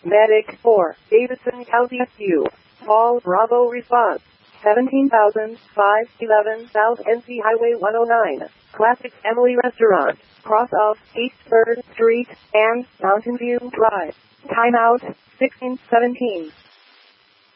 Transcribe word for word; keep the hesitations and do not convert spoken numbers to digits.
Medic four, Davidson County S U. Call Bravo response. seventeen thousand five eleven South N C Highway one oh nine. Classic Emily Restaurant. Cross of East third Street and Mountain View Drive. Timeout sixteen seventeen.